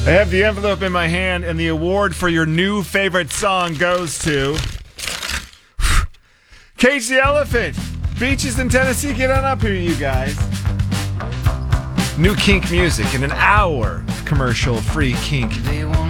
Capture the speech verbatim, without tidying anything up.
I have the envelope in my hand, and the award for your new favorite song goes to Cage the Elephant. Beaches in Tennessee, get on up here, you guys. New kink music in an hour of commercial-free kink